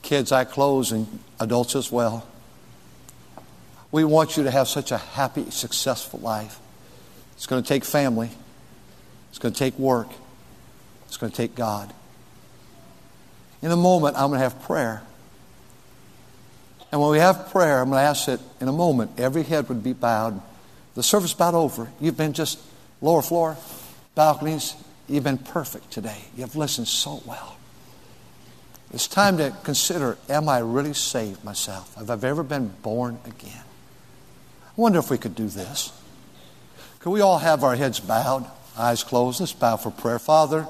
Kids, I close, and adults as well. We want you to have such a happy, successful life. It's going to take family. It's going to take work. It's going to take God. In a moment, I'm going to have prayer. And when we have prayer, I'm going to ask that in a moment, every head would be bowed. The service about over. You've been just lower floor, balconies. You've been perfect today. You've listened so well. It's time to consider, am I really saved myself? Have I ever been born again? I wonder if we could do this. Could we all have our heads bowed, eyes closed? Let's bow for prayer. Father,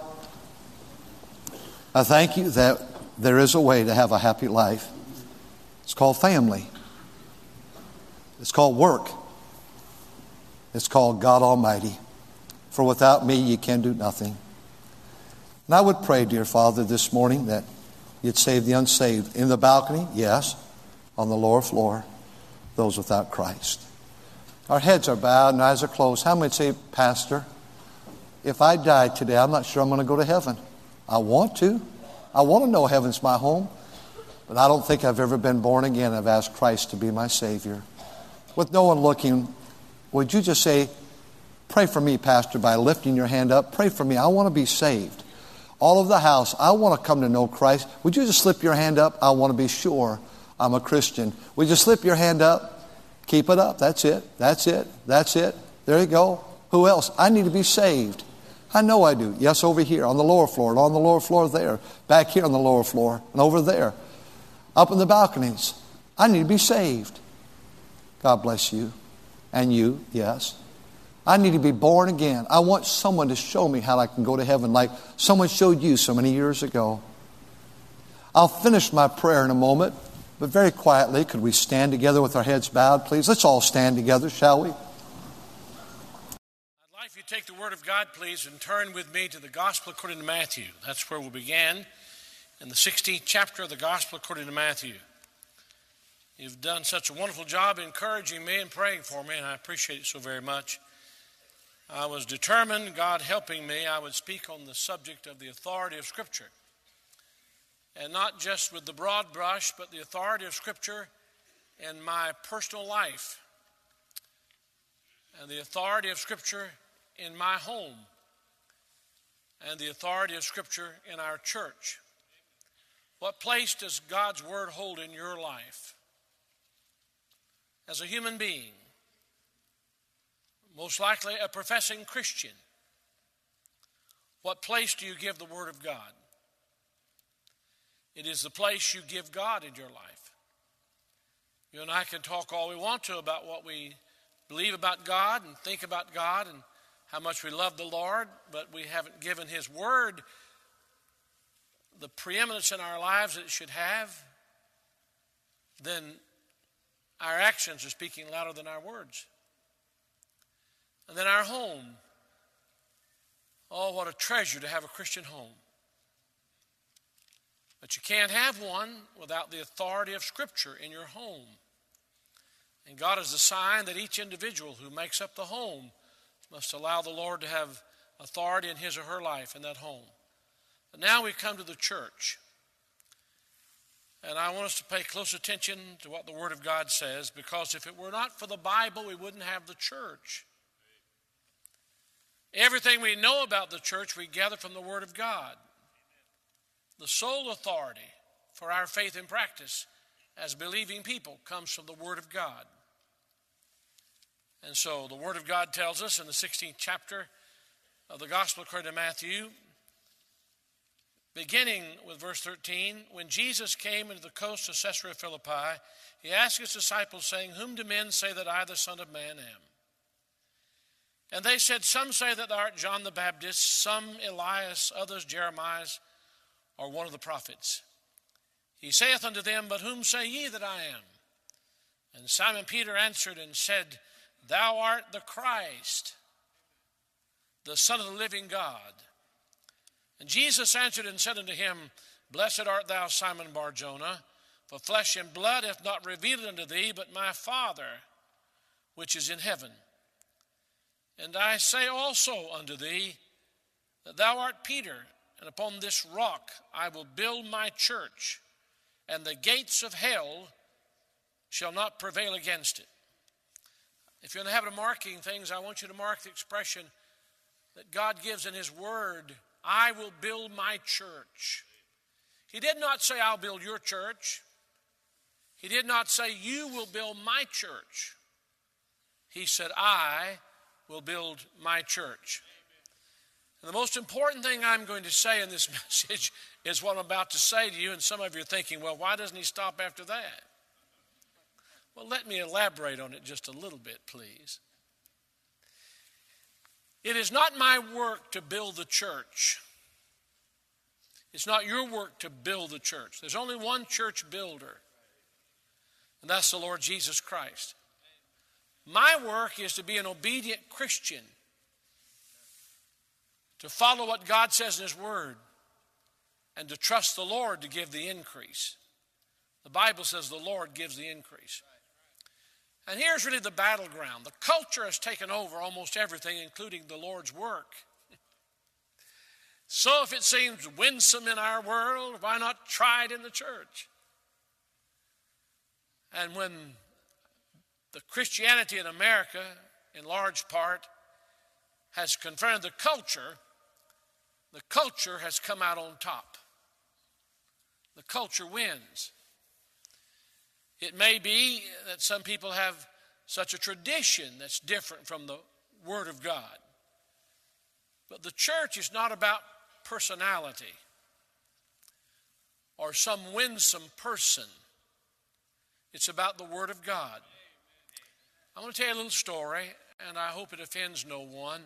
I thank you that there is a way to have a happy life. It's called family. It's called work. It's called God Almighty. For without me, you can do nothing. And I would pray, dear Father, this morning that you'd save the unsaved. In the balcony, yes. On the lower floor, those without Christ. Our heads are bowed and eyes are closed. How many say, Pastor, if I die today, I'm not sure I'm going to go to heaven. I want to. I want to know heaven's my home. But I don't think I've ever been born again. I've asked Christ to be my Savior. With no one looking, would you just say, pray for me, Pastor, by lifting your hand up. Pray for me. I want to be saved. All of the house, I want to come to know Christ. Would you just slip your hand up? I want to be sure I'm a Christian. Would you slip your hand up? Keep it up. That's it. That's it. That's it. There you go. Who else? I need to be saved. I know I do. Yes, over here on the lower floor, and on the lower floor there. Back here on the lower floor, and over there. Up in the balconies. I need to be saved. God bless you. And you, yes. I need to be born again. I want someone to show me how I can go to heaven like someone showed you so many years ago. I'll finish my prayer in a moment, but very quietly, could we stand together with our heads bowed, please? Let's all stand together, shall we? I'd like if you take the Word of God, please, and turn with me to the Gospel according to Matthew. That's where we began, in the 16th chapter of the Gospel according to Matthew. You've done such a wonderful job encouraging me and praying for me, and I appreciate it so very much. I was determined, God helping me, I would speak on the subject of the authority of Scripture. And not just with the broad brush, but the authority of Scripture in my personal life. And the authority of Scripture in my home. And the authority of Scripture in our church. What place does God's Word hold in your life? As a human being, most likely a professing Christian, what place do you give the Word of God? It is the place you give God in your life. You and I can talk all we want to about what we believe about God and think about God and how much we love the Lord, but we haven't given His Word the preeminence in our lives that it should have. Then our actions are speaking louder than our words. And then our home. Oh, what a treasure to have a Christian home. But you can't have one without the authority of Scripture in your home. And God is the sign that each individual who makes up the home must allow the Lord to have authority in his or her life in that home. But now we come to the church. And I want us to pay close attention to what the Word of God says, because if it were not for the Bible, we wouldn't have the church. Everything we know about the church, we gather from the Word of God. The sole authority for our faith and practice as believing people comes from the Word of God. And so the Word of God tells us in the 16th chapter of the Gospel according to Matthew, beginning with verse 13, when Jesus came into the coast of Caesarea Philippi, he asked his disciples, saying, "Whom do men say that I, the Son of Man, am?" And they said, "Some say that thou art John the Baptist, some Elias, others Jeremiah, or one of the prophets." He saith unto them, "But whom say ye that I am?" And Simon Peter answered and said, "Thou art the Christ, the Son of the living God." And Jesus answered and said unto him, "Blessed art thou, Simon Bar-Jonah, for flesh and blood hath not revealed unto thee, but my Father which is in heaven. And I say also unto thee, that thou art Peter, and upon this rock I will build my church, and the gates of hell shall not prevail against it. If you're in the habit of marking things, I want you to mark the expression that God gives in His Word, I will build my church. He did not say, I'll build your church. He did not say, you will build my church. He said, I will build my church. And the most important thing I'm going to say in this message is what I'm about to say to you. And some of you are thinking, well, why doesn't he stop after that? Well, let me elaborate on it just a little bit, please. It is not my work to build the church. It's not your work to build the church. There's only one church builder, and that's the Lord Jesus Christ. My work is to be an obedient Christian, to follow what God says in His Word, and to trust the Lord to give the increase. The Bible says the Lord gives the increase. And here's really the battleground. The culture has taken over almost everything, including the Lord's work. So if it seems winsome in our world, why not try it in the church? And when the Christianity in America, in large part, has confronted the culture has come out on top. The culture wins. It may be that some people have such a tradition that's different from the Word of God. But the church is not about personality or some winsome person. It's about the Word of God. I'm going to tell you a little story, and I hope it offends no one.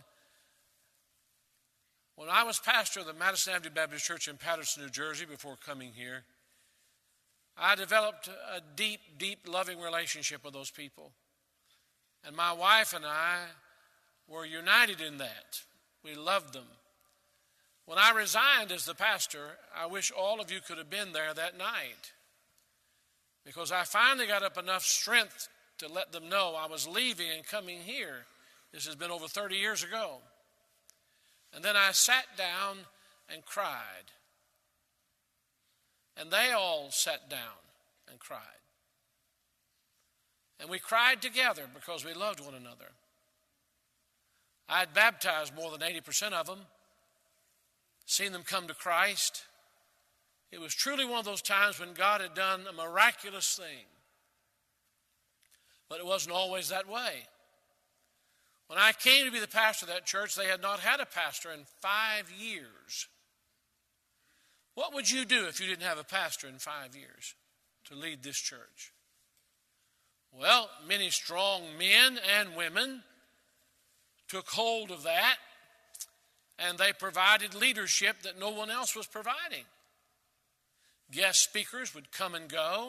When I was pastor of the Madison Avenue Baptist Church in Patterson, New Jersey, before coming here, I developed a deep, deep, loving relationship with those people. And my wife and I were united in that. We loved them. When I resigned as the pastor, I wish all of you could have been there that night, because I finally got up enough strength to let them know I was leaving and coming here. This has been over 30 years ago. And then I sat down and cried. And they all sat down and cried. And we cried together because we loved one another. I had baptized more than 80% of them, seen them come to Christ. It was truly one of those times when God had done a miraculous thing. But it wasn't always that way. When I came to be the pastor of that church, they had not had a pastor in 5 years. What would you do if you didn't have a pastor in 5 years to lead this church? Well, many strong men and women took hold of that, and they provided leadership that no one else was providing. Guest speakers would come and go.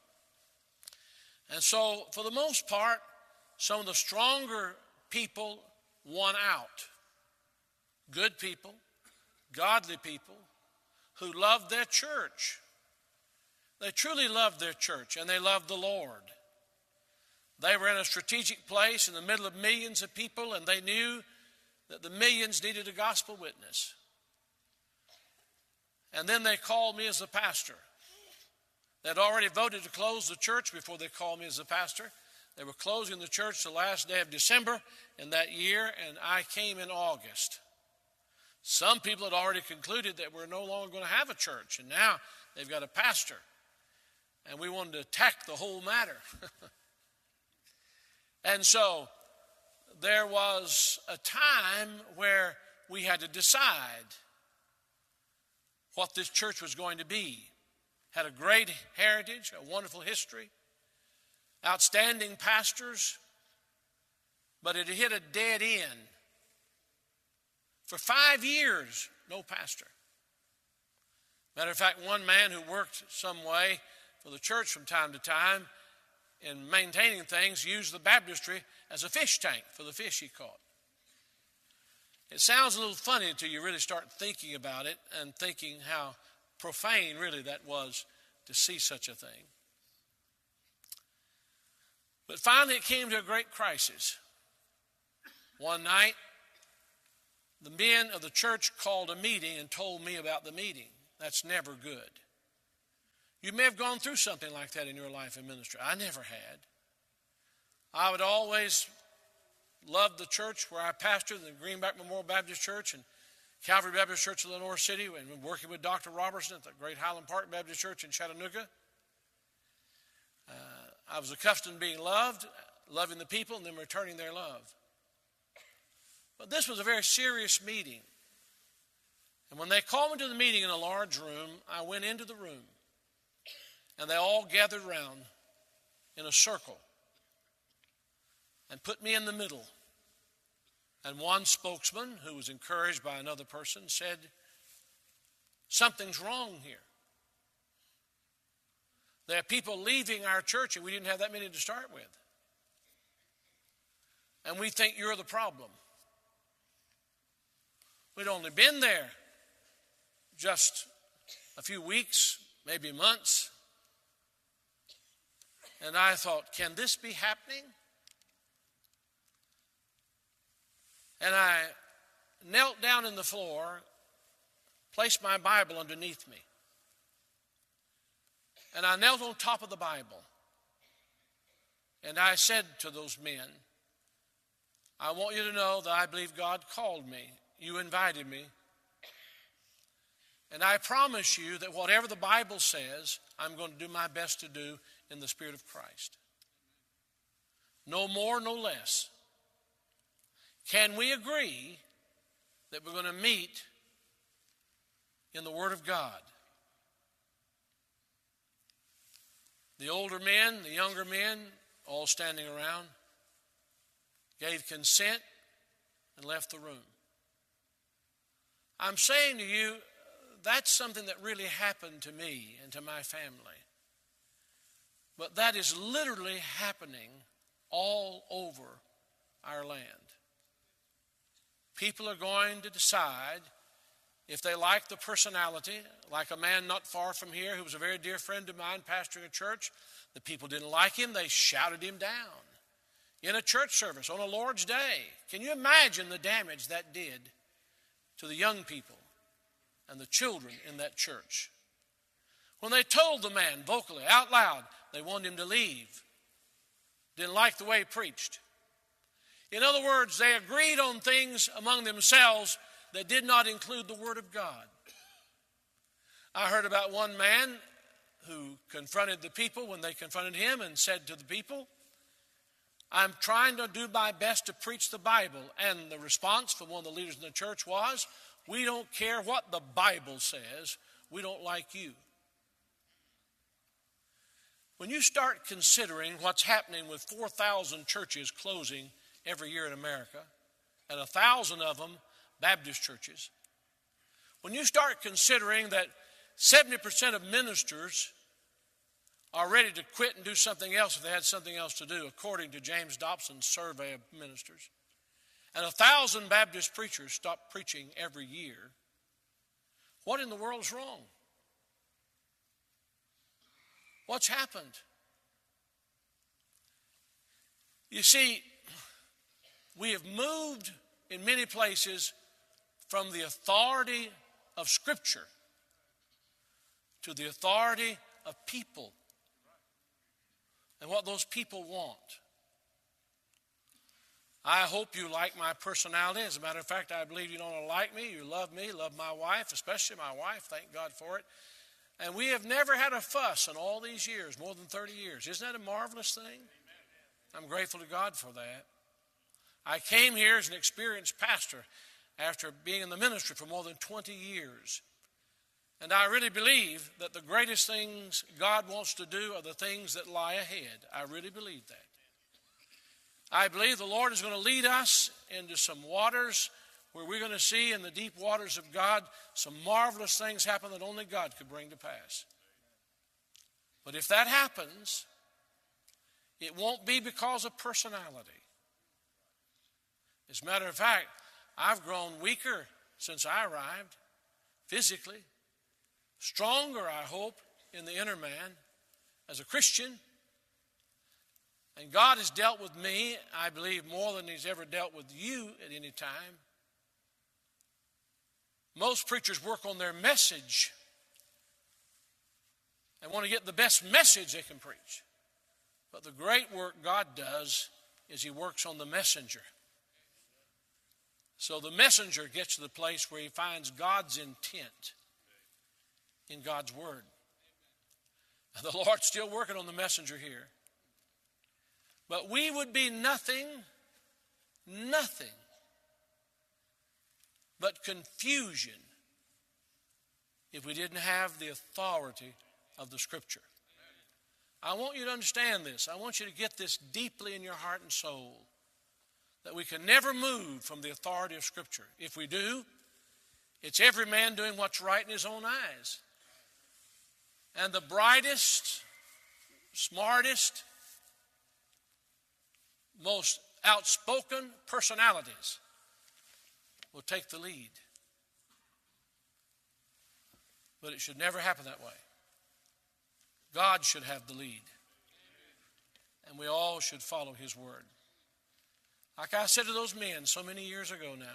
And so, for the most part, some of the stronger people won out. Good people, godly people who loved their church. They truly loved their church, and they loved the Lord. They were in a strategic place in the middle of millions of people, and they knew that the millions needed a gospel witness. And then they called me as the pastor. They'd already voted to close the church before they called me as the pastor. They were closing the church the last day of December in that year, and I came in August. Some people had already concluded that we're no longer going to have a church, and now they've got a pastor. And we wanted to attack the whole matter. And so there was a time where we had to decide what this church was going to be. Had a great heritage, a wonderful history, outstanding pastors, but it hit a dead end. For 5 years, no pastor. Matter of fact, one man who worked some way for the church from time to time in maintaining things used the baptistry as a fish tank for the fish he caught. It sounds a little funny until you really start thinking about it and thinking how profane really that was to see such a thing. But finally it came to a great crisis. One night, the men of the church called a meeting and told me about the meeting. That's never good. You may have gone through something like that in your life in ministry. I never had. I would always love the church where I pastored, the Greenback Memorial Baptist Church and Calvary Baptist Church in Lenore City, and working with Dr. Robertson at the Great Highland Park Baptist Church in Chattanooga. I was accustomed to being loved, loving the people, and then returning their love. But this was a very serious meeting. And when they called me to the meeting in a large room, I went into the room. And they all gathered around in a circle and put me in the middle. And one spokesman, who was encouraged by another person, said, "Something's wrong here. There are people leaving our church, and we didn't have that many to start with. And we think you're the problem." We'd only been there just a few weeks, maybe months. And I thought, can this be happening? And I knelt down in the floor, placed my Bible underneath me. And I knelt on top of the Bible. And I said to those men, I want you to know that I believe God called me. You invited me. And I promise you that whatever the Bible says, I'm going to do my best to do in the Spirit of Christ. No more, no less. Can we agree that we're going to meet in the Word of God? The older men, the younger men, all standing around, gave consent and left the room. I'm saying to you, that's something that really happened to me and to my family. But that is literally happening all over our land. People are going to decide if they like the personality, like a man not far from here who was a very dear friend of mine pastoring a church. The people didn't like him. They shouted him down in a church service on a Lord's Day. Can you imagine the damage that did to the young people and the children in that church? When they told the man vocally, out loud, they wanted him to leave. Didn't like the way he preached. In other words, they agreed on things among themselves that did not include the Word of God. I heard about one man who confronted the people when they confronted him and said to the people, I'm trying to do my best to preach the Bible. And the response from one of the leaders in the church was, we don't care what the Bible says. We don't like you. When you start considering what's happening with 4,000 churches closing every year in America, and 1,000 of them Baptist churches, when you start considering that 70% of ministers are ready to quit and do something else if they had something else to do, according to James Dobson's survey of ministers, and 1,000 Baptist preachers stop preaching every year, what in the world is wrong? What's happened? You see, we have moved in many places from the authority of Scripture to the authority of people and what those people want. I hope you like my personality. As a matter of fact, I believe you don't only like me, you love me, love my wife, especially my wife. Thank God for it. And we have never had a fuss in all these years, more than 30 years. Isn't that a marvelous thing? I'm grateful to God for that. I came here as an experienced pastor after being in the ministry for more than 20 years. And I really believe that the greatest things God wants to do are the things that lie ahead. I really believe that. I believe the Lord is going to lead us into some waters where we're going to see in the deep waters of God some marvelous things happen that only God could bring to pass. But if that happens, it won't be because of personality. As a matter of fact, I've grown weaker since I arrived, physically. Stronger, I hope, in the inner man as a Christian. And God has dealt with me, I believe, more than He's ever dealt with you at any time. Most preachers work on their message and want to get the best message they can preach. But the great work God does is He works on the messenger. So the messenger gets to the place where he finds God's intent in God's Word. And the Lord's still working on the messenger here. But we would be nothing but confusion if we didn't have the authority of the Scripture. I want you to understand this. I want you to get this deeply in your heart and soul, that we can never move from the authority of Scripture. If we do, it's every man doing what's right in his own eyes. And the brightest, smartest, most outspoken personalities will take the lead. But it should never happen that way. God should have the lead. And we all should follow His word. Like I said to those men so many years ago now,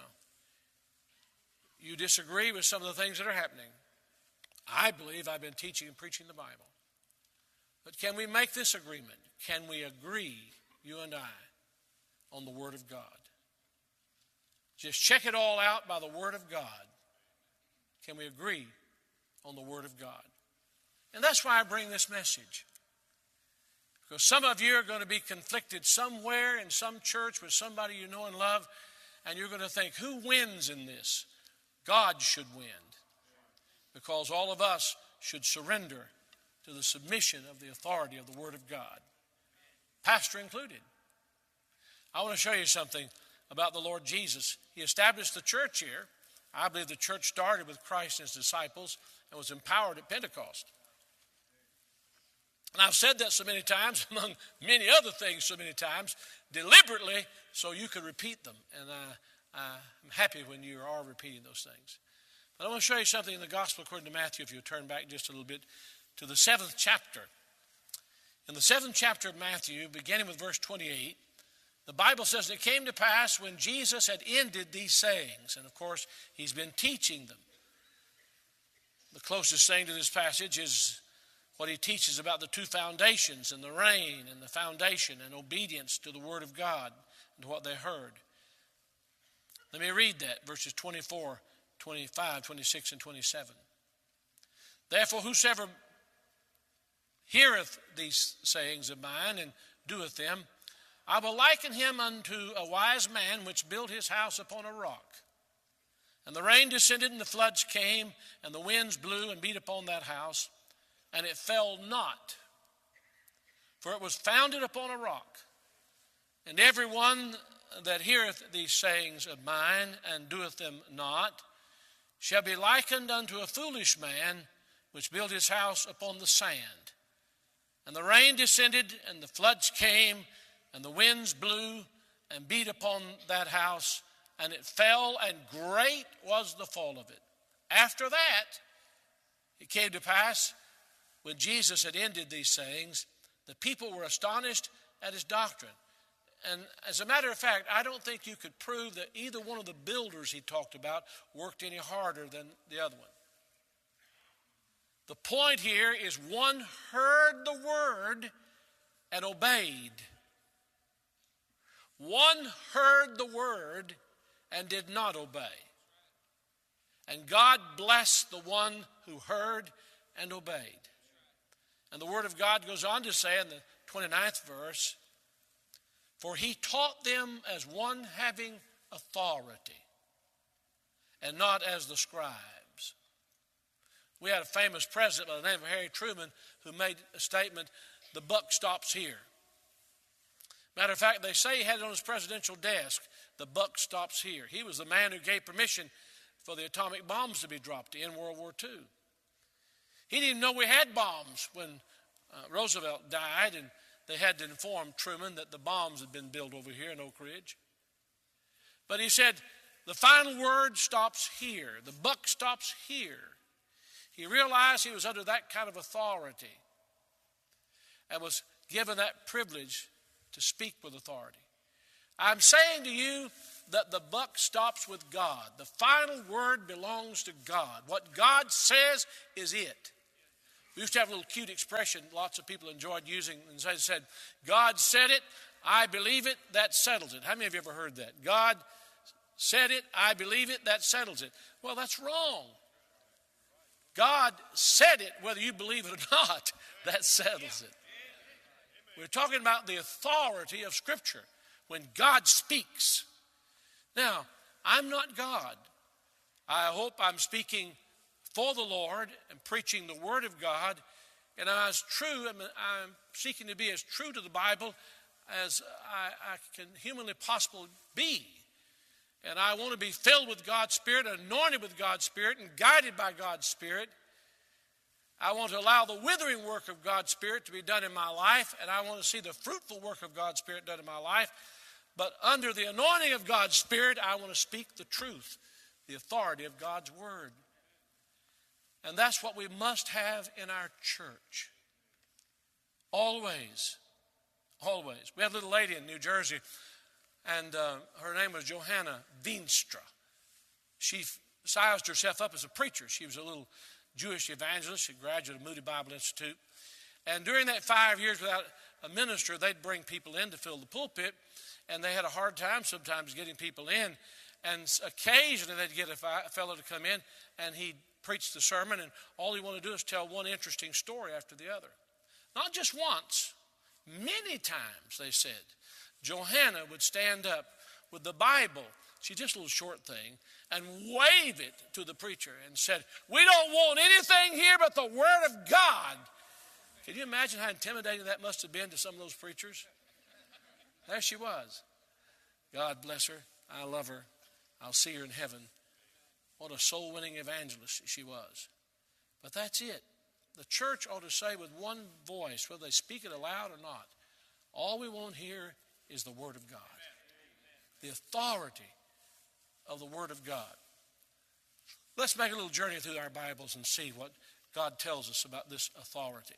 you disagree with some of the things that are happening. I believe I've been teaching and preaching the Bible. But can we make this agreement? Can we agree, you and I, on the Word of God? Just check it all out by the Word of God. Can we agree on the Word of God? And that's why I bring this message. Because some of you are going to be conflicted somewhere in some church with somebody you know and love, and you're going to think, who wins in this? God should win. Because all of us should surrender to the submission of the authority of the Word of God, pastor included. I want to show you something about the Lord Jesus. He established the church here. I believe the church started with Christ and His disciples and was empowered at Pentecost. And I've said that so many times, among many other things so many times, deliberately so you could repeat them. And I'm happy when you are repeating those things. But I want to show you something in the Gospel according to Matthew, if you turn back just a little bit to the 7th chapter. In the 7th chapter of Matthew, beginning with verse 28, the Bible says, it came to pass when Jesus had ended these sayings. And of course, He's been teaching them. The closest thing to this passage is what He teaches about the two foundations, and the rain and the foundation, and obedience to the Word of God and to what they heard. Let me read that, verses 24, 25, 26, and 27. Therefore, whosoever heareth these sayings of mine and doeth them, I will liken him unto a wise man which built his house upon a rock. And the rain descended, and the floods came, and the winds blew and beat upon that house, and it fell not, for it was founded upon a rock. And every one that heareth these sayings of mine and doeth them not shall be likened unto a foolish man which built his house upon the sand. And the rain descended, and the floods came, and the winds blew and beat upon that house, and it fell, and great was the fall of it. After that, it came to pass, when Jesus had ended these sayings, the people were astonished at His doctrine. And as a matter of fact, I don't think you could prove that either one of the builders He talked about worked any harder than the other one. The point here is one heard the word and obeyed. One heard the word and did not obey. And God blessed the one who heard and obeyed. And the Word of God goes on to say in the 29th verse, for He taught them as one having authority, and not as the scribes. We had a famous president by the name of Harry Truman who made a statement, the buck stops here. Matter of fact, they say he had it on his presidential desk, the buck stops here. He was the man who gave permission for the atomic bombs to be dropped in World War II. He didn't even know we had bombs when Roosevelt died, and they had to inform Truman that the bombs had been built over here in Oak Ridge. But he said, the final word stops here. The buck stops here. He realized he was under that kind of authority and was given that privilege to speak with authority. I'm saying to you that the buck stops with God. The final word belongs to God. What God says is it. We used to have a little cute expression lots of people enjoyed using, and they said, God said it, I believe it, that settles it. How many of you ever heard that? God said it, I believe it, that settles it. Well, that's wrong. God said it, whether you believe it or not, that settles it. We're talking about the authority of Scripture when God speaks. Now, I'm not God. I hope I'm speaking for the Lord and preaching the Word of God, and I'm seeking to be as true to the Bible as I can humanly possibly be. And I want to be filled with God's Spirit, anointed with God's Spirit, and guided by God's Spirit. I want to allow the withering work of God's Spirit to be done in my life, and I want to see the fruitful work of God's Spirit done in my life. But under the anointing of God's Spirit, I want to speak the truth, the authority of God's Word. And that's what we must have in our church. Always. Always. We had a little lady in New Jersey, and her name was Johanna Veenstra. She sized herself up as a preacher. She was a little Jewish evangelist. She graduated Moody Bible Institute. And during that 5 years without a minister, they'd bring people in to fill the pulpit, and they had a hard time sometimes getting people in. And occasionally they'd get a fellow to come in, and he'd preach the sermon, and all he wanted to do is tell one interesting story after the other. Not just once, many times, they said, Johanna would stand up with the Bible, she's just a little short thing, and wave it to the preacher and said, we don't want anything here but the Word of God. Can you imagine how intimidating that must have been to some of those preachers? There she was. God bless her. I love her. I'll see her in heaven. What a soul-winning evangelist she was. But that's it. The church ought to say with one voice, whether they speak it aloud or not, all we want here is the Word of God. The authority of the Word of God. Let's make a little journey through our Bibles and see what God tells us about this authority.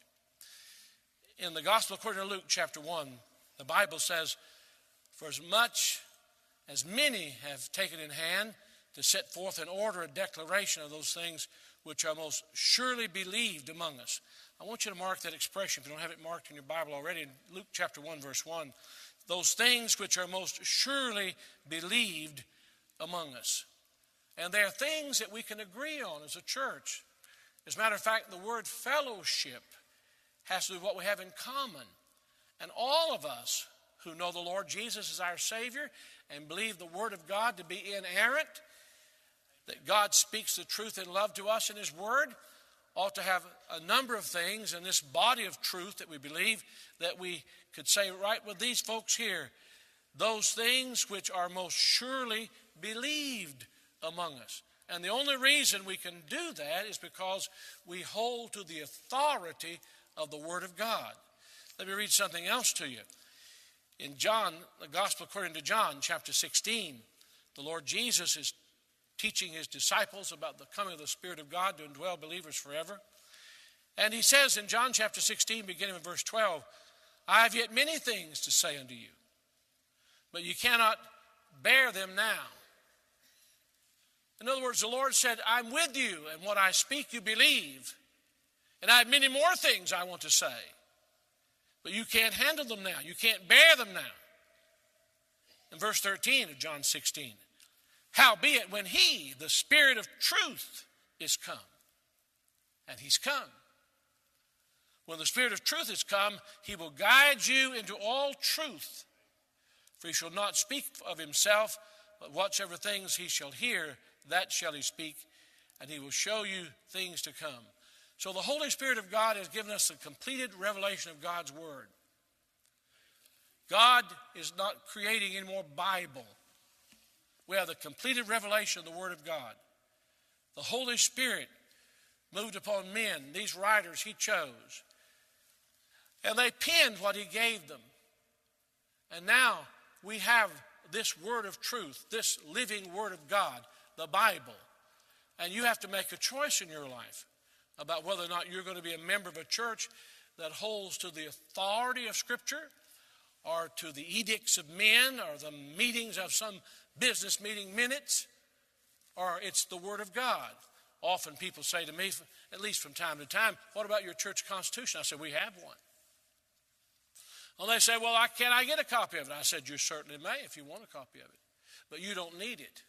In the Gospel according to Luke chapter 1, the Bible says, for as much as many have taken in hand to set forth in order a declaration of those things which are most surely believed among us. I want you to mark that expression, if you don't have it marked in your Bible already, in Luke chapter 1, verse 1. Those things which are most surely believed among us. And they are things that we can agree on as a church. As a matter of fact, the word fellowship has to do with what we have in common. And all of us who know the Lord Jesus as our Savior and believe the Word of God to be inerrant, that God speaks the truth in love to us in His Word, ought to have a number of things in this body of truth that we believe that we could say right with these folks here, those things which are most surely believed among us. And the only reason we can do that is because we hold to the authority of the Word of God. Let me read something else to you. In John, the Gospel according to John, chapter 16, the Lord Jesus is teaching His disciples about the coming of the Spirit of God to indwell believers forever. And He says in John chapter 16, beginning in verse 12, I have yet many things to say unto you, but you cannot bear them now. In other words, the Lord said, I'm with you, and what I speak you believe. And I have many more things I want to say. But you can't handle them now. You can't bear them now. In verse 13 of John 16, howbeit when He, the Spirit of truth, is come, and He's come. When the Spirit of truth is come, He will guide you into all truth. For He shall not speak of Himself, but whatsoever things He shall hear, that shall He speak, and He will show you things to come. So the Holy Spirit of God has given us the completed revelation of God's Word. God is not creating any more Bible. We have the completed revelation of the Word of God. The Holy Spirit moved upon men, these writers He chose. And they penned what He gave them. And now we have this Word of truth, this living Word of God, the Bible. And you have to make a choice in your life about whether or not you're going to be a member of a church that holds to the authority of Scripture or to the edicts of men or the meetings of some business meeting minutes, or it's the Word of God. Often people say to me, at least from time to time, what about your church constitution? I said, we have one. Well, they say, well, can I get a copy of it? I said, you certainly may if you want a copy of it, but you don't need it.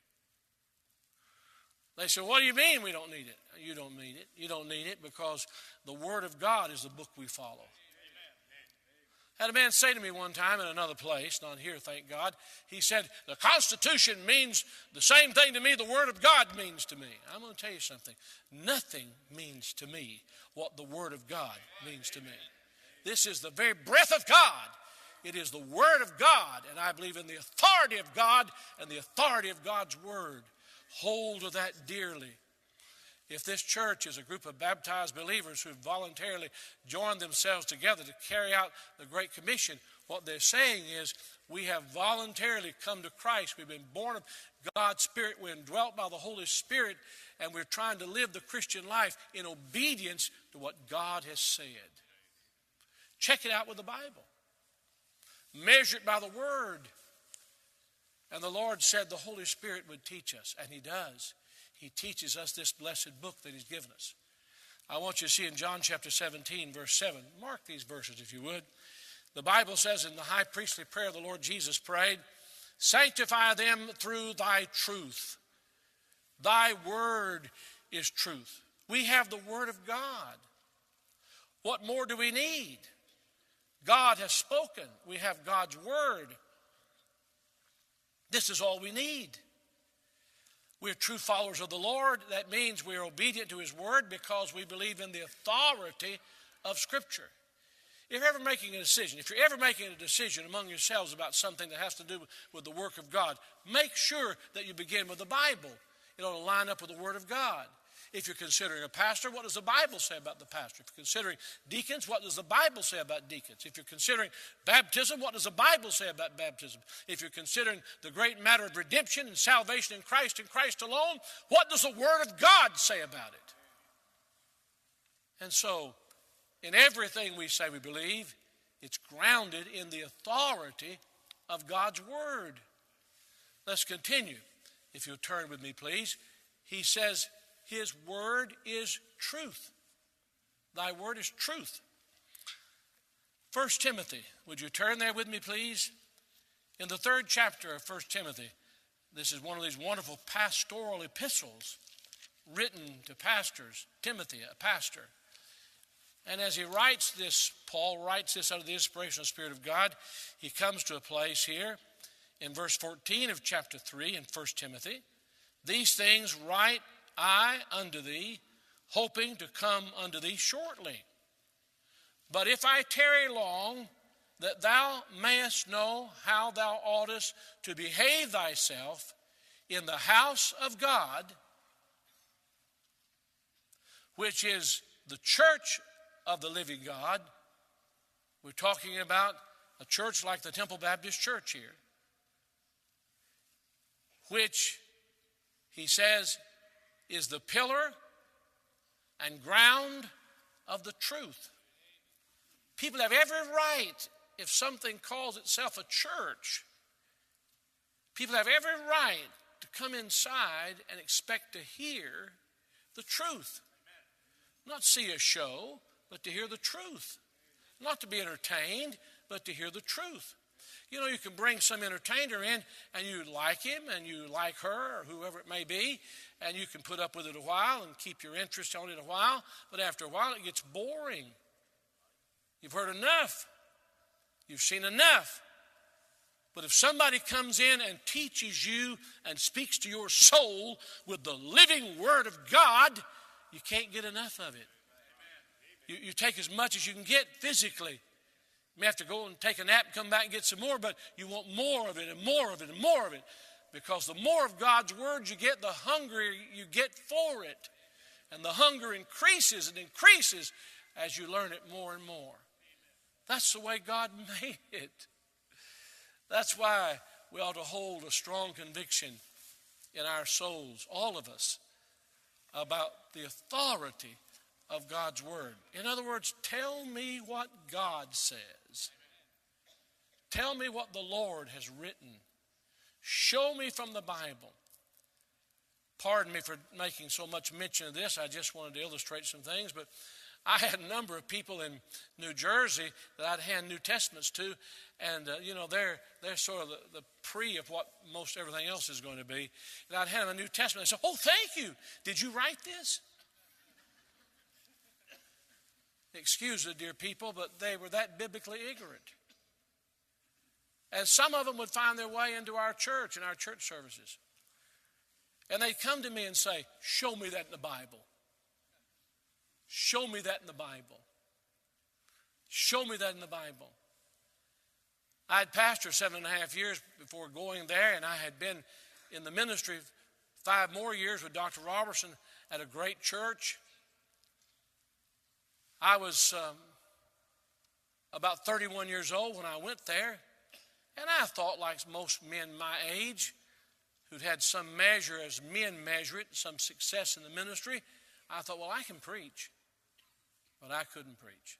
They said, what do you mean we don't need it? You don't need it. You don't need it because the Word of God is the book we follow. I had a man say to me one time in another place, not here, thank God, he said, the Constitution means the same thing to me the Word of God means to me. I'm going to tell you something. Nothing means to me what the Word of God means to me. This is the very breath of God. It is the Word of God, and I believe in the authority of God and the authority of God's Word. Hold of that dearly. If this church is a group of baptized believers who voluntarily joined themselves together to carry out the Great Commission, what they're saying is we have voluntarily come to Christ. We've been born of God's Spirit. We're indwelt by the Holy Spirit, and we're trying to live the Christian life in obedience to what God has said. Check it out with the Bible. Measure it by the Word. And the Lord said the Holy Spirit would teach us, and He does. He teaches us this blessed book that He's given us. I want you to see in John chapter 17, verse 7. Mark these verses if you would. The Bible says in the high priestly prayer the Lord Jesus prayed, sanctify them through thy truth. Thy word is truth. We have the Word of God. What more do we need? God has spoken. We have God's Word. This is all we need. We're true followers of the Lord. That means we're obedient to His Word because we believe in the authority of Scripture. If you're ever making a decision among yourselves about something that has to do with the work of God, make sure that you begin with the Bible. It ought to line up with the Word of God. If you're considering a pastor, what does the Bible say about the pastor? If you're considering deacons, what does the Bible say about deacons? If you're considering baptism, what does the Bible say about baptism? If you're considering the great matter of redemption and salvation in Christ and Christ alone, what does the Word of God say about it? And so, in everything we say we believe, it's grounded in the authority of God's Word. Let's continue. If you'll turn with me, please. He says, His Word is truth. Thy Word is truth. 1 Timothy, would you turn there with me, please? In the 3rd chapter of 1 Timothy, this is one of these wonderful pastoral epistles written to pastors. Timothy, a pastor. And as he writes this, Paul writes this out of the inspirational Spirit of God, he comes to a place here in verse 14 of chapter 3 in 1 Timothy. These things write I unto thee, hoping to come unto thee shortly. But if I tarry long, that thou mayest know how thou oughtest to behave thyself in the house of God, which is the church of the living God. We're talking about a church like the Temple Baptist Church here, which he says is the pillar and ground of the truth. People have every right, if something calls itself a church, people have every right to come inside and expect to hear the truth. Not see a show, but to hear the truth. Not to be entertained, but to hear the truth. You know, you can bring some entertainer in and you like him and you like her or whoever it may be, and you can put up with it a while and keep your interest on it a while, but after a while it gets boring. You've heard enough. You've seen enough. But if somebody comes in and teaches you and speaks to your soul with the living Word of God, you can't get enough of it. You take as much as you can get physically. You may have to go and take a nap and come back and get some more, but you want more of it and more of it and more of it. Because the more of God's Word you get, the hungrier you get for it. And the hunger increases and increases as you learn it more and more. That's the way God made it. That's why we ought to hold a strong conviction in our souls, all of us, about the authority of God's Word. In other words, tell me what God says. Tell me what the Lord has written. Show me from the Bible. pardon me for making so much mention of this. I just wanted to illustrate some things. But I had a number of people in New Jersey that I'd hand New Testaments to. And, they're sort of the pre of what most everything else is going to be. And I'd hand them a New Testament. They said, "Oh, thank you. Did you write this?" Excuse the dear people, but they were that biblically ignorant. And some of them would find their way into our church and our church services. And they'd come to me and say, "Show me that in the Bible. Show me that in the Bible. Show me that in the Bible." I'd pastored 7.5 years before going there, and I had been in the ministry 5 more years with Dr. Robertson at a great church. I was about 31 years old when I went there, and I thought, like most men my age, who'd had some measure as men measure it, some success in the ministry, I thought, well, I can preach. But I couldn't preach.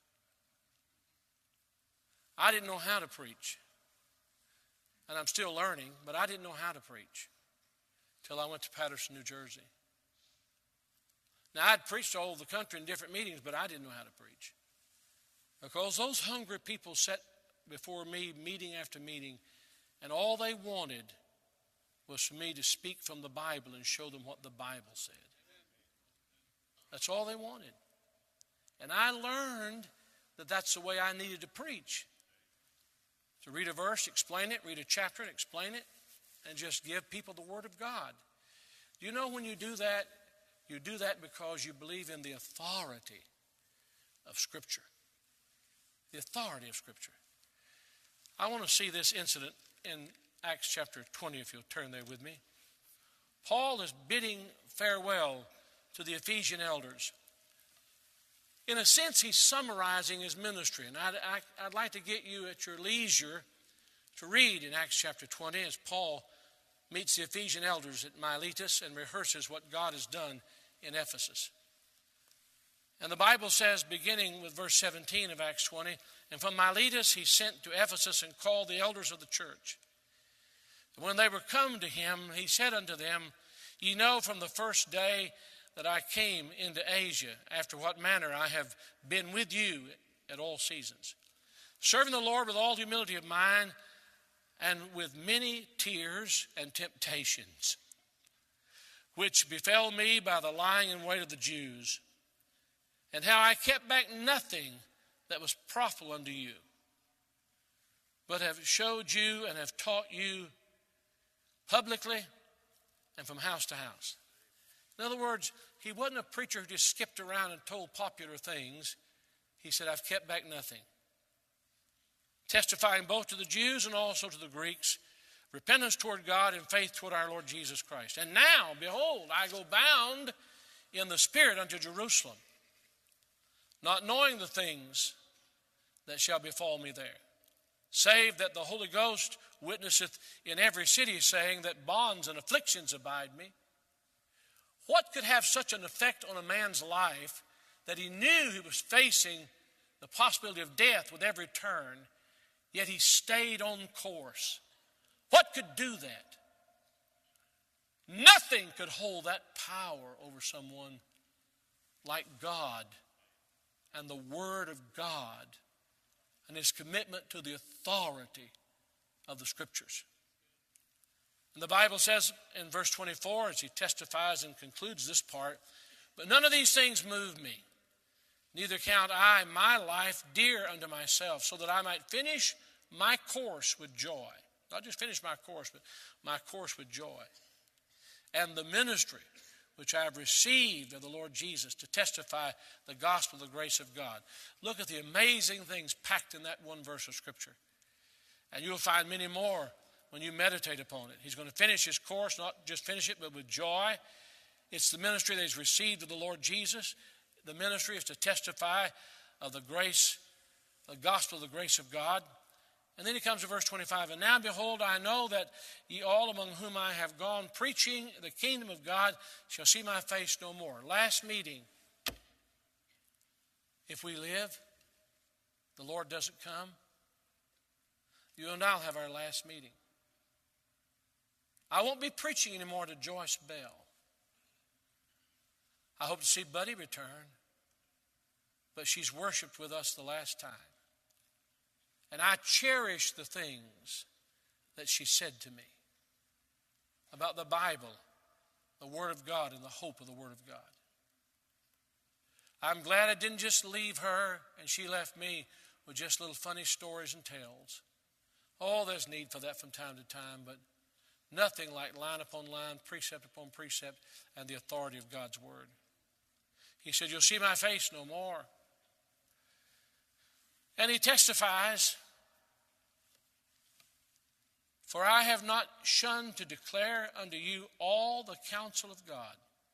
I didn't know how to preach. And I'm still learning, but I didn't know how to preach till I went to Patterson, New Jersey. Now, I'd preached all over the country in different meetings, but I didn't know how to preach. Because those hungry people sat before me meeting after meeting, and all they wanted was for me to speak from the Bible and show them what the Bible said. That's all they wanted. And I learned that that's the way I needed to preach. To read a verse, explain it, read a chapter and explain it, and just give people the Word of God. Do you know when you do that because you believe in the authority of Scripture. The authority of Scripture. I want to see this incident in Acts chapter 20, if you'll turn there with me. Paul is bidding farewell to the Ephesian elders. In a sense, he's summarizing his ministry. And I'd like to get you at your leisure to read in Acts chapter 20 as Paul meets the Ephesian elders at Miletus and rehearses what God has done in Ephesus. And the Bible says, beginning with verse 17 of Acts 20, "And from Miletus he sent to Ephesus and called the elders of the church. And when they were come to him, he said unto them, Ye know from the first day that I came into Asia, after what manner I have been with you at all seasons, serving the Lord with all humility of mind, and with many tears and temptations, which befell me by the lying in wait of the Jews, and how I kept back nothing that was profitable unto you, but have showed you and have taught you publicly and from house to house." In other words, he wasn't a preacher who just skipped around and told popular things. He said, "I've kept back nothing. Testifying both to the Jews and also to the Greeks, repentance toward God and faith toward our Lord Jesus Christ. And now, behold, I go bound in the Spirit unto Jerusalem, not knowing the things that shall befall me there, save that the Holy Ghost witnesseth in every city, saying that bonds and afflictions abide me." What could have such an effect on a man's life that he knew he was facing the possibility of death with every turn, yet he stayed on course? What could do that? Nothing could hold that power over someone like God and the Word of God and his commitment to the authority of the Scriptures. And the Bible says in verse 24, as he testifies and concludes this part, "But none of these things move me, neither count I my life dear unto myself, so that I might finish my course with joy." Not just finish my course, but my course with joy. "And the ministry which I have received of the Lord Jesus, to testify the gospel of the grace of God." Look at the amazing things packed in that one verse of Scripture. And you'll find many more when you meditate upon it. He's going to finish his course, not just finish it, but with joy. It's the ministry that he's received of the Lord Jesus. The ministry is to testify of the grace, the gospel of the grace of God. And then he comes to verse 25, "And now behold, I know that ye all among whom I have gone preaching the kingdom of God shall see my face no more." Last meeting. If we live, the Lord doesn't come, you and I'll have our last meeting. I won't be preaching anymore to Joyce Bell. I hope to see Buddy return. But she's worshiped with us the last time. And I cherish the things that she said to me about the Bible, the Word of God, and the hope of the Word of God. I'm glad I didn't just leave her and she left me with just little funny stories and tales. Oh, there's need for that from time to time, but nothing like line upon line, precept upon precept, and the authority of God's Word. He said, you'll see my face no more. And he testifies, for I have not shunned to declare unto you all the counsel of God.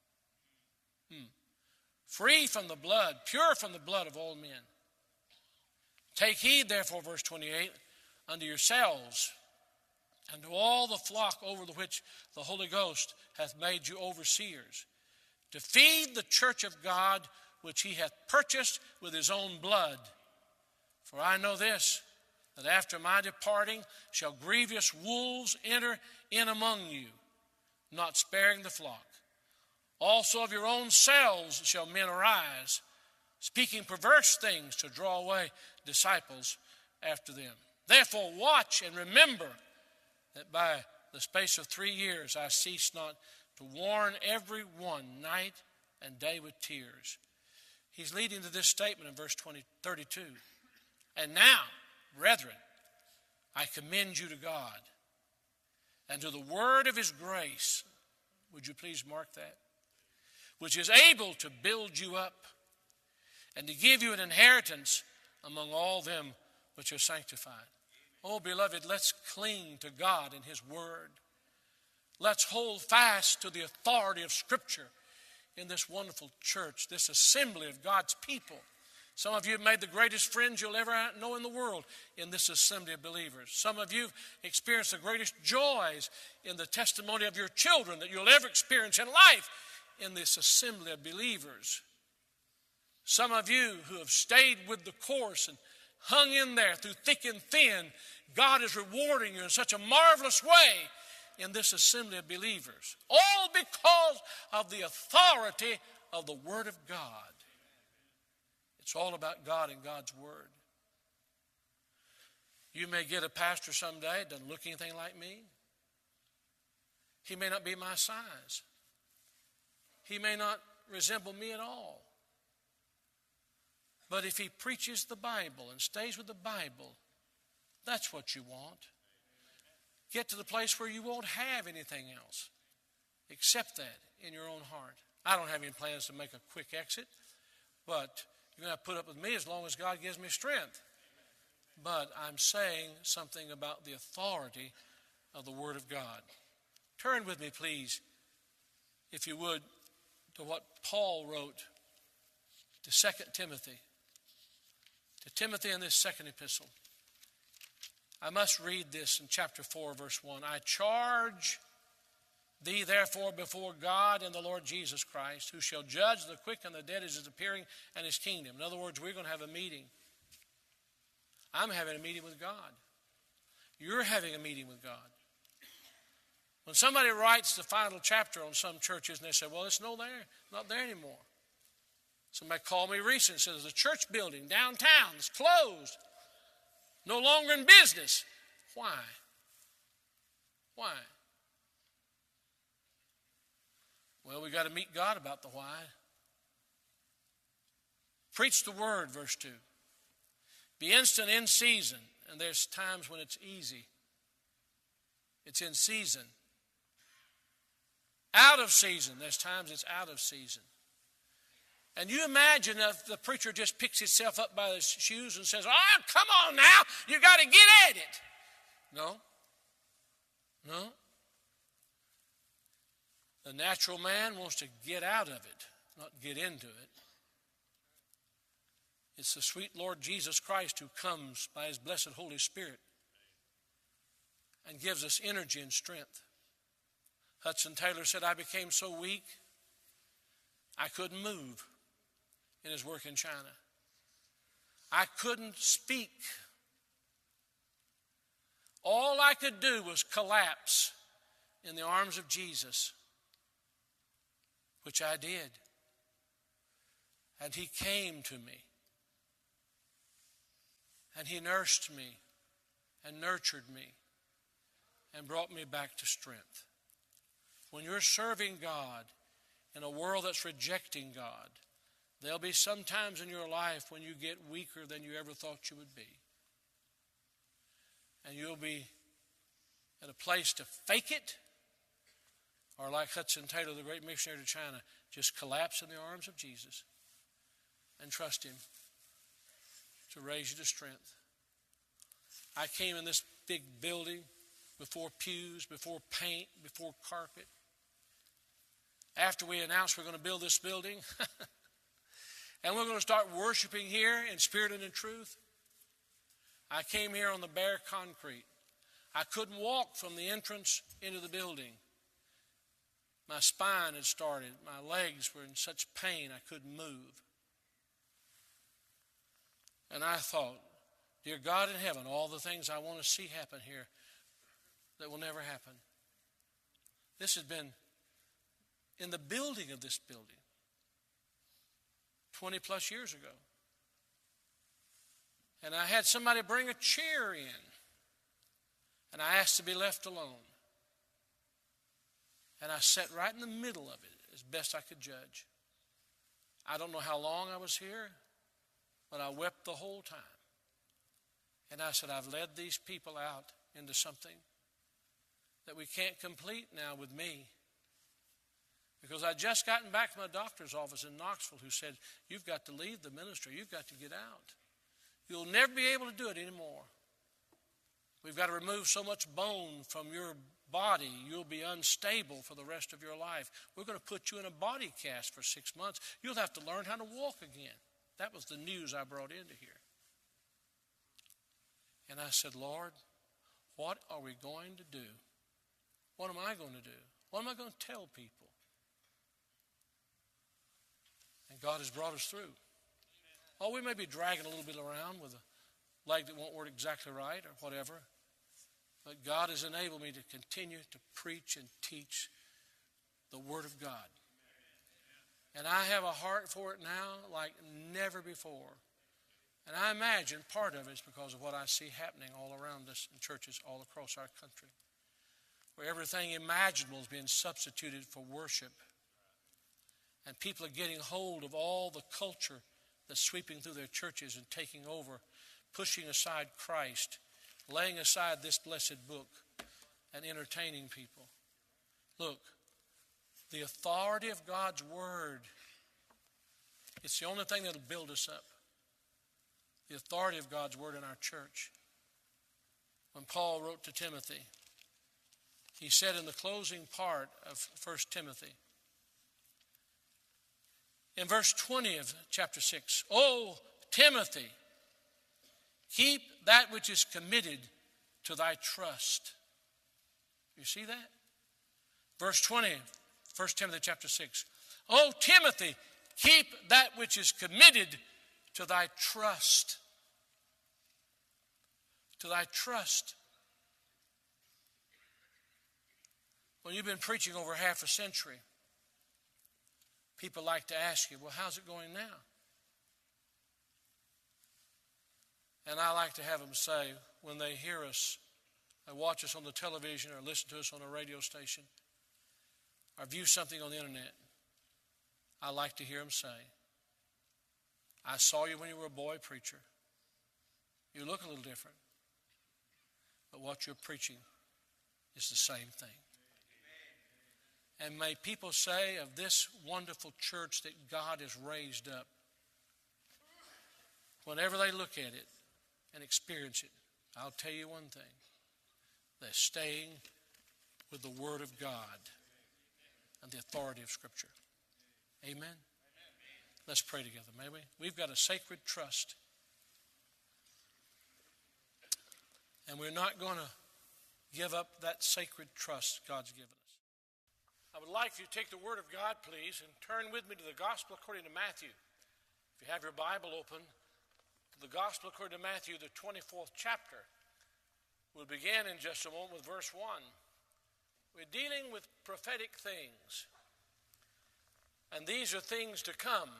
Free from the blood, pure from the blood of all men. Take heed, therefore, verse 28, unto yourselves and to all the flock over the which the Holy Ghost hath made you overseers, to feed the church of God, which he hath purchased with his own blood. For I know this, that after my departing shall grievous wolves enter in among you, not sparing the flock. Also of your own selves shall men arise, speaking perverse things to draw away disciples after them. Therefore watch and remember that by the space of 3 years I cease not to warn every one night and day with tears. He's leading to this statement in verse 32. And now, brethren, I commend you to God and to the word of his grace. Would you please mark that? Which is able to build you up and to give you an inheritance among all them which are sanctified. Oh, beloved, let's cling to God and his word. Let's hold fast to the authority of Scripture in this wonderful church, this assembly of God's people. Some of you have made the greatest friends you'll ever know in the world in this assembly of believers. Some of you have experienced the greatest joys in the testimony of your children that you'll ever experience in life in this assembly of believers. Some of you who have stayed with the course and hung in there through thick and thin, God is rewarding you in such a marvelous way in this assembly of believers. All because of the authority of the Word of God. It's all about God and God's Word. You may get a pastor someday, doesn't look anything like me. He may not be my size. He may not resemble me at all. But if he preaches the Bible and stays with the Bible, that's what you want. Get to the place where you won't have anything else. Accept that in your own heart. I don't have any plans to make a quick exit, but you're going to put up with me as long as God gives me strength. But I'm saying something about the authority of the Word of God. Turn with me, please, if you would, to what Paul wrote to 2 Timothy. To Timothy in this second epistle. I must read this in chapter 4, verse 1. I charge thee therefore before God and the Lord Jesus Christ, who shall judge the quick and the dead as his appearing and his kingdom. In other words, we're going to have a meeting. I'm having a meeting with God. You're having a meeting with God. When somebody writes the final chapter on some churches and they say, well, it's not there anymore. Somebody called me recently and said, there's a church building downtown that's closed. No longer in business. Why? Why? Well, we got to meet God about the why. Preach the word, verse 2. Be instant in season. And there's times when it's easy. It's in season. Out of season. There's times it's out of season. And you imagine if the preacher just picks himself up by his shoes and says, oh, come on now, you got to get at it. No. The natural man wants to get out of it, not get into it. It's the sweet Lord Jesus Christ who comes by his blessed Holy Spirit and gives us energy and strength. Hudson Taylor said, I became so weak, I couldn't move in his work in China. I couldn't speak. All I could do was collapse in the arms of Jesus, which I did. And He came to me. And He nursed me and nurtured me and brought me back to strength. When you're serving God in a world that's rejecting God, there'll be some times in your life when you get weaker than you ever thought you would be. And you'll be at a place to fake it, or like Hudson Taylor, the great missionary to China, just collapse in the arms of Jesus and trust Him to raise you to strength. I came in this big building before pews, before paint, before carpet. After we announced we're going to build this building, and we're going to start worshiping here in spirit and in truth, I came here on the bare concrete. I couldn't walk from the entrance into the building. My spine had started. My legs were in such pain I couldn't move. And I thought, dear God in heaven, all the things I want to see happen here that will never happen. This has been in the building of this building 20 plus years ago. And I had somebody bring a chair in. And I asked to be left alone. And I sat right in the middle of it as best I could judge. I don't know how long I was here, but I wept the whole time. And I said, I've led these people out into something that we can't complete now with me. Because I'd just gotten back from my doctor's office in Knoxville who said, you've got to leave the ministry. You've got to get out. You'll never be able to do it anymore. We've got to remove so much bone from your body, you'll be unstable for the rest of your life. We're going to put you in a body cast for 6 months. You'll have to learn how to walk again. That was the news I brought into here. And I said, Lord, what are we going to do? What am I going to do? What am I going to tell people? And God has brought us through. Oh, we may be dragging a little bit around with a leg that won't work exactly right or whatever. But God has enabled me to continue to preach and teach the Word of God. And I have a heart for it now like never before. And I imagine part of it is because of what I see happening all around us in churches all across our country, where everything imaginable is being substituted for worship. And people are getting hold of all the culture that's sweeping through their churches and taking over, pushing aside Christ, laying aside this blessed book, and entertaining people. Look, the authority of God's Word, it's the only thing that'll build us up. The authority of God's Word in our church. When Paul wrote to Timothy, he said in the closing part of 1 Timothy, in verse 20 of chapter 6, O Timothy, keep that which is committed to thy trust. You see that? Verse 20, 1 Timothy chapter 6. O Timothy, keep that which is committed to thy trust. To thy trust. When you've been preaching over half a century, people like to ask you, well, how's it going now? And I like to have them say, when they hear us, or watch us on the television, or listen to us on a radio station, or view something on the internet, I like to hear them say, I saw you when you were a boy preacher. You look a little different. But what you're preaching is the same thing. And may people say of this wonderful church that God has raised up, whenever they look at it and experience it, I'll tell you one thing. They're staying with the Word of God and the authority of Scripture. Amen? Let's pray together, may we? We've got a sacred trust. And we're not going to give up that sacred trust God's given us. I would like you to take the Word of God, please, and turn with me to the Gospel according to Matthew. If you have your Bible open, to the Gospel according to Matthew, the 24th chapter. We'll begin in just a moment with verse 1. We're dealing with prophetic things. And these are things to come.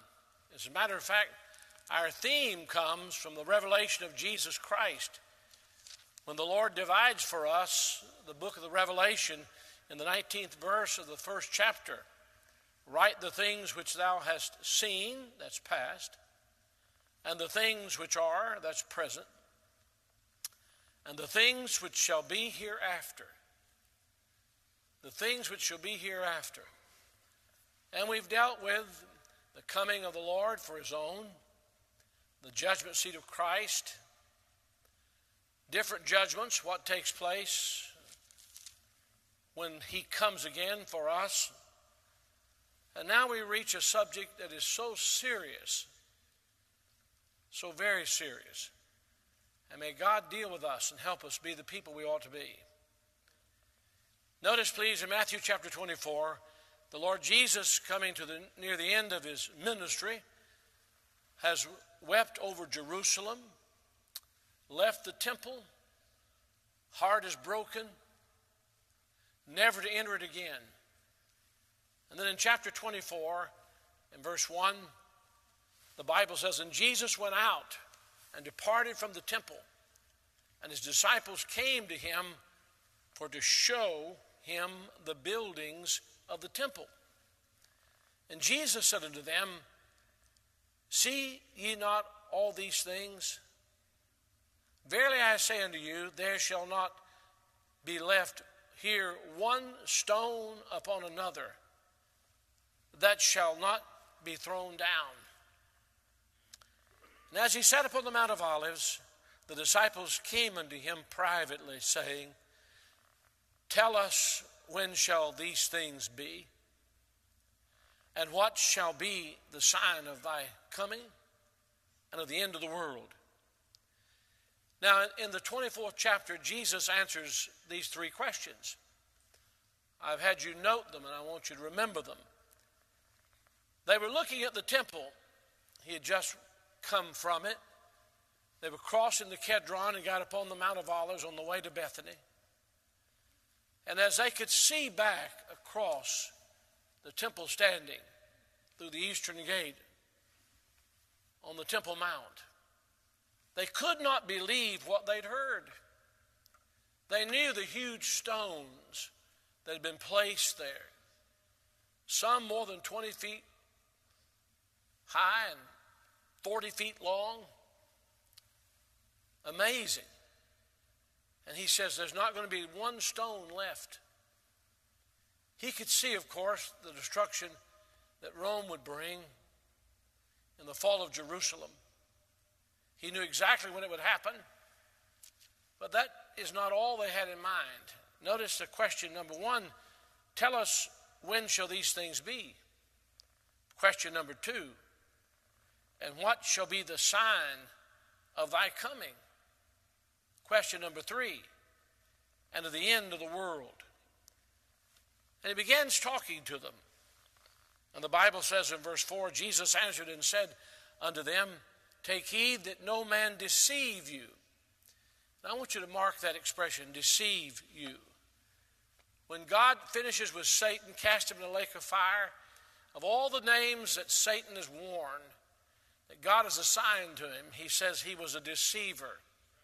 As a matter of fact, our theme comes from the revelation of Jesus Christ. When the Lord divides for us the book of the Revelation in the 19th verse of the first chapter, write the things which thou hast seen, that's past, and the things which are, that's present, and the things which shall be hereafter. The things which shall be hereafter. And we've dealt with the coming of the Lord for his own, the judgment seat of Christ, different judgments, what takes place when he comes again for us. And now we reach a subject that is so serious, so very serious. And may God deal with us and help us be the people we ought to be. Notice, please, in Matthew chapter 24, the Lord Jesus, coming to near the end of his ministry, has wept over Jerusalem, left the temple, heart is broken, never to enter it again. And then in chapter 24, in verse 1, the Bible says, "And Jesus went out and departed from the temple, and his disciples came to him for to show him the buildings of the temple. And Jesus said unto them, See ye not all these things? Verily I say unto you, there shall not be left here one stone upon another that shall not be thrown down." And as he sat upon the Mount of Olives, the disciples came unto him privately, saying, Tell us, when shall these things be? And what shall be the sign of thy coming and of the end of the world? Now, in the 24th chapter, Jesus answers these three questions. I've had you note them, and I want you to remember them. They were looking at the temple. He had just come from it. They were crossing the Kedron and got upon the Mount of Olives on the way to Bethany. And as they could see back across the temple standing through the eastern gate on the Temple Mount, they could not believe what they'd heard. They knew the huge stones that had been placed there, some more than 20 feet high and 40 feet long. Amazing. And he says there's not going to be one stone left. He could see, of course, the destruction that Rome would bring in the fall of Jerusalem. He knew exactly when it would happen. But that is not all they had in mind. Notice the question number one, tell us, when shall these things be? Question number two, and what shall be the sign of thy coming? Question number three, and of the end of the world. And he begins talking to them. And the Bible says in verse 4, Jesus answered and said unto them, Take heed that no man deceive you. And I want you to mark that expression, deceive you. When God finishes with Satan, cast him in a lake of fire, of all the names that Satan has worn, that God has assigned to him, he says he was a deceiver.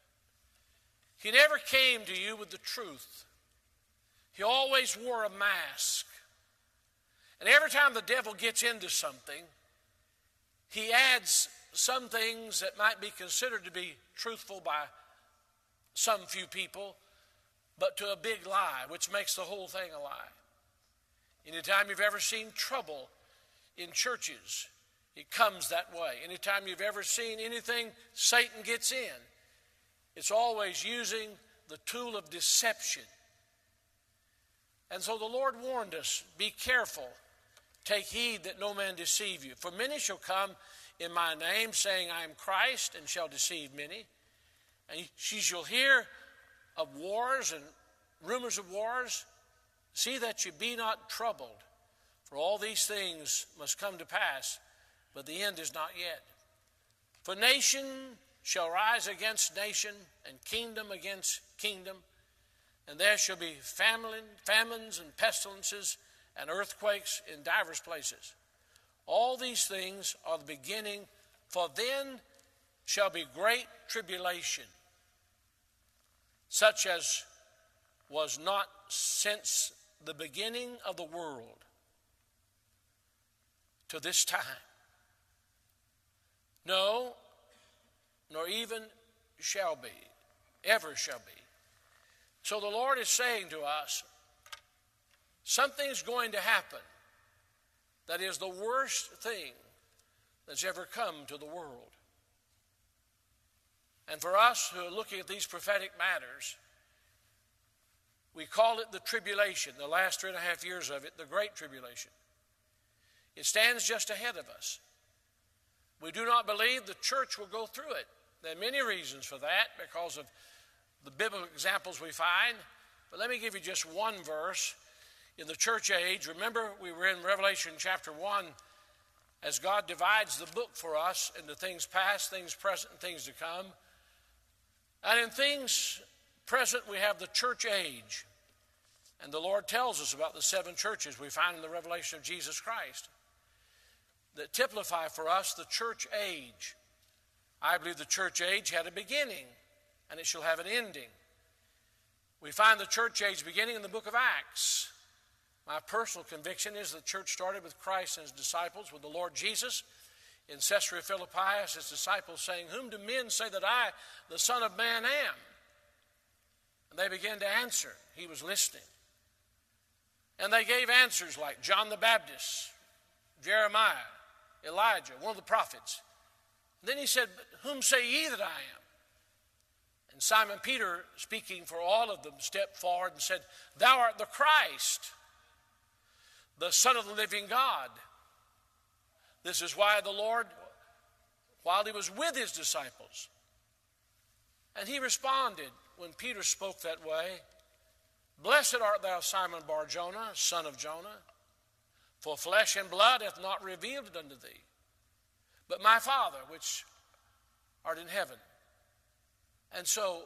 He never came to you with the truth. He always wore a mask. And every time the devil gets into something, he adds some things that might be considered to be truthful by some few people, but to a big lie, which makes the whole thing a lie. Anytime you've ever seen trouble in churches, it comes that way. Anytime you've ever seen anything Satan gets in, it's always using the tool of deception. And so the Lord warned us, be careful, take heed that no man deceive you. For many shall come in my name, saying, I am Christ, and shall deceive many. And ye shall hear of wars and rumors of wars. See that you be not troubled, for all these things must come to pass, but the end is not yet. For nation shall rise against nation, and kingdom against kingdom, and there shall be famines and pestilences and earthquakes in divers places. All these things are the beginning, for then shall be great tribulation, such as was not since the beginning of the world to this time. No, nor even shall be, ever shall be. So the Lord is saying to us, something's going to happen that is the worst thing that's ever come to the world. And for us who are looking at these prophetic matters, we call it the tribulation, the last 3.5 years of it, the Great Tribulation. It stands just ahead of us. We do not believe the church will go through it. There are many reasons for that because of the biblical examples we find. But let me give you just one verse. In the church age, remember we were in Revelation chapter 1, as God divides the book for us into things past, things present, and things to come. And in things present, we have the church age. And the Lord tells us about the 7 churches we find in the revelation of Jesus Christ that typify for us the church age. I believe the church age had a beginning, and it shall have an ending. We find the church age beginning in the book of Acts. My personal conviction is the church started with Christ and his disciples, with the Lord Jesus in Caesarea Philippi, as his disciples saying, "Whom do men say that I, the Son of Man, am?" And they began to answer. He was listening. And they gave answers like John the Baptist, Jeremiah, Elijah, one of the prophets. And then he said, "But whom say ye that I am?" And Simon Peter, speaking for all of them, stepped forward and said, "Thou art the Christ, the Son of the living God." This is why the Lord, while he was with his disciples, and he responded when Peter spoke that way, "Blessed art thou, Simon Bar-Jonah, son of Jonah, for flesh and blood hath not revealed it unto thee, but my Father which art in heaven." And so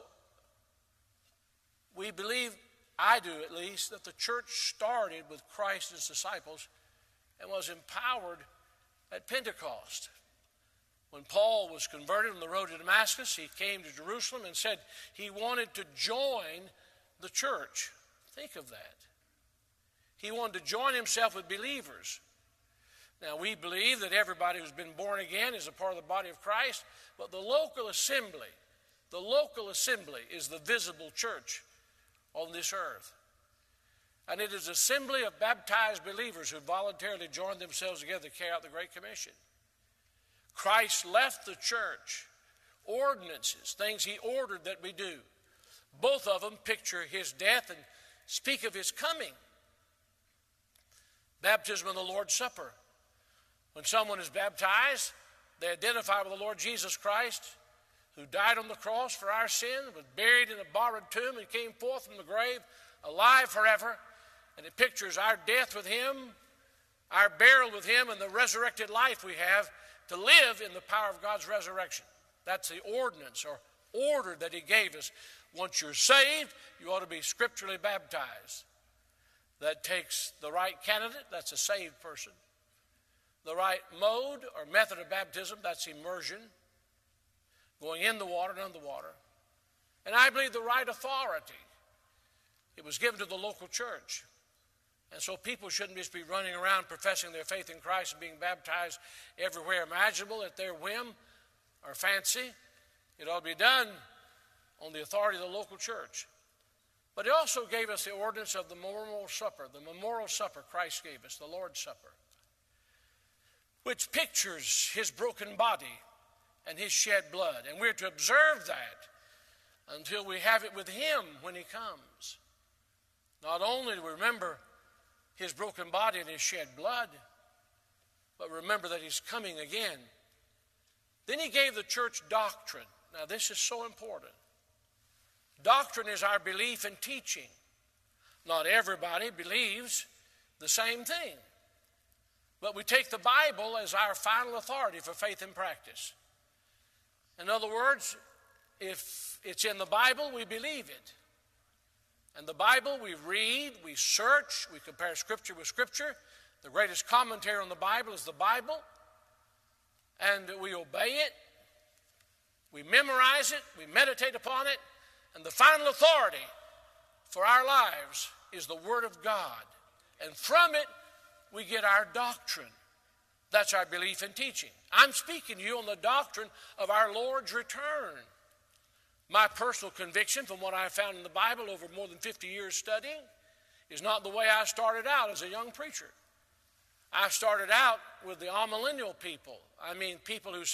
we believe, I do at least, that the church started with Christ and his disciples and was empowered at Pentecost. When Paul was converted on the road to Damascus, he came to Jerusalem and said he wanted to join the church. Think of that. He wanted to join himself with believers. Now, we believe that everybody who's been born again is a part of the body of Christ, but the local assembly is the visible church on this earth. And it is an assembly of baptized believers who voluntarily joined themselves together to carry out the Great Commission. Christ left the church ordinances, things he ordered that we do. Both of them picture his death and speak of his coming. Baptism and the Lord's Supper. When someone is baptized, they identify with the Lord Jesus Christ, who died on the cross for our sin, was buried in a borrowed tomb, and came forth from the grave alive forever. And it pictures our death with him, our burial with him, and the resurrected life we have to live in the power of God's resurrection. That's the ordinance or order that he gave us. Once you're saved, you ought to be scripturally baptized. That takes the right candidate, that's a saved person. The right mode or method of baptism, that's immersion, going in the water and under the water. And I believe the right authority, it was given to the local church. And so people shouldn't just be running around professing their faith in Christ and being baptized everywhere imaginable at their whim or fancy. It ought to be done on the authority of the local church. But he also gave us the ordinance of the memorial supper Christ gave us, the Lord's Supper, which pictures his broken body and his shed blood. And we're to observe that until we have it with him when he comes. Not only to remember his broken body and his shed blood, but remember that he's coming again. Then he gave the church doctrine. Now this is so important. Doctrine is our belief and teaching. Not everybody believes the same thing. But we take the Bible as our final authority for faith and practice. In other words, if it's in the Bible, we believe it. And the Bible we read, we search, we compare Scripture with Scripture, The greatest commentary on the Bible is the Bible, and we obey it, we memorize it, we meditate upon it, and the final authority for our lives is the Word of God. And from it, we get our doctrine. That's our belief and teaching. I'm speaking to you on the doctrine of our Lord's return. My personal conviction from what I found in the Bible over more than 50 years studying is not the way I started out as a young preacher. I started out with the amillennial people. I mean, people who